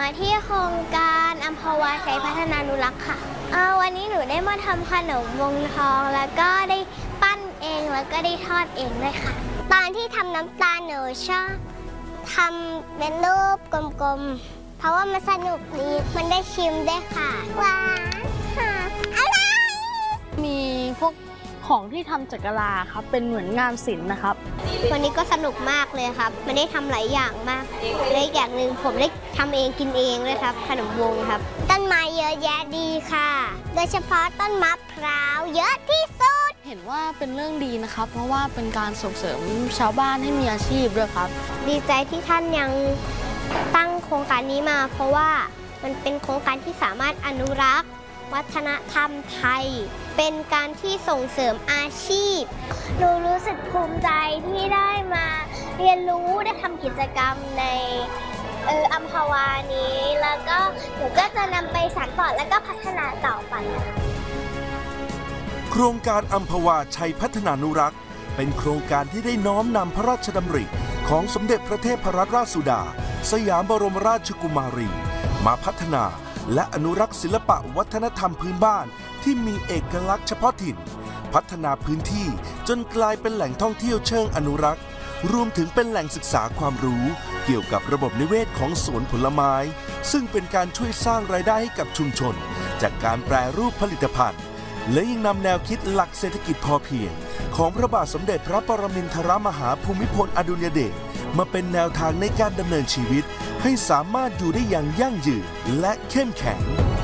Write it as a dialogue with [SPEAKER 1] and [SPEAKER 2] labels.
[SPEAKER 1] ที่โครงการอัมพวาชัยพัฒนานุรักษ์ค่ะวันนี้หนูได้มาทำขนมวงทองแล้วก็ได้ปั้นเองแล้วก็ได้ทอดเองด้วยค่ะตอนที่ทำน้ำตาลหนูชอบทำเป็นรูปกลมๆเพราะว่ามันสนุกดีมันได้ชิมด้วยค่ะว้าวค่ะอะไร
[SPEAKER 2] มีพวกของที่ทำจากกะลาครับเป็นเหมือนงานศิลป์นะครับ
[SPEAKER 1] วันนี้ก็สนุกมากเลยครับมันได้ทำหลายอย่างมากและอีกอย่างหนึ่งผมได้ทำเองกินเองเลยครับขนมวงครับต้นไม้เยอะแยะดีค่ะโดยเฉพาะต้นมะพร้าวเยอะที่สุด
[SPEAKER 2] เห็นว่าเป็นเรื่องดีนะครับเพราะว่าเป็นการส่งเสริมชาวบ้านให้มีอาชีพด้วยครับ
[SPEAKER 1] ดีใจที่ท่านยังตั้งโครงการนี้มาเพราะว่ามันเป็นโครงการที่สามารถอนุรักษ์วัฒนธรรมไทยเป็นการที่ส่งเสริมอาชีพหนูรู้สึกภูมิใจที่ได้มาเรียนรู้ได้ทำกิจกรรมในอัมพวานี้แล้วก็หนูก็จะนำไปสานต่อและก็พัฒนาต่อไป
[SPEAKER 3] โครงการอัมพวาชัยพัฒนานุรักษ์เป็นโครงการที่ได้น้อมนำพระราชดำริของสมเด็จพระเทพรัตนราชสุดาสยามบรมราชกุมารีมาพัฒนาและอนุรักษ์ศิลปะวัฒนธรรมพื้นบ้านที่มีเอกลักษณ์เฉพาะถิ่นพัฒนาพื้นที่จนกลายเป็นแหล่งท่องเที่ยวเชิงอนุรักษ์รวมถึงเป็นแหล่งศึกษาความรู้เกี่ยวกับระบบนิเวศของสวนผลไม้ซึ่งเป็นการช่วยสร้างรายได้ให้กับชุมชนจากการแปรรูปผลิตภัณฑ์และยังนำแนวคิดหลักเศรษฐกิจพอเพียงของพระบาทสมเด็จพระปรมินทรมหาภูมิพลอดุลยเดชมาเป็นแนวทางในการดำเนินชีวิตให้สามารถอยู่ได้อย่างยั่งยืนและเข้มแข็ง